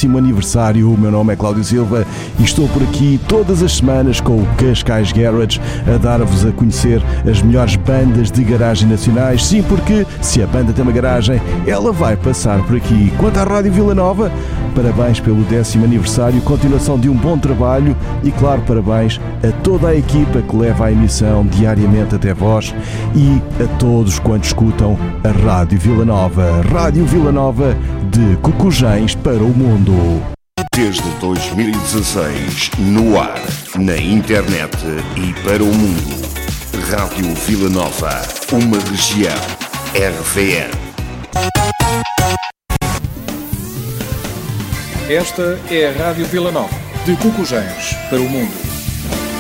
10º aniversário. O meu nome é Cláudio Silva e estou por aqui todas as semanas com o Cascais Garage a dar-vos a conhecer as melhores bandas de garagem nacionais. Sim, porque se a banda tem uma garagem, ela vai passar por aqui. Quanto à Rádio Vila Nova, parabéns pelo 10º aniversário, continuação de um bom trabalho e, claro, parabéns a toda a equipa que leva a emissão diariamente até vós e a todos quantos escutam a Rádio Vila Nova. Rádio Vila Nova de Cocujães para o mundo. Desde 2016, no ar, na internet e para o mundo. Rádio Vila Nova, uma região. RVN. Esta é a Rádio Vila Nova, de Cocujães para o mundo.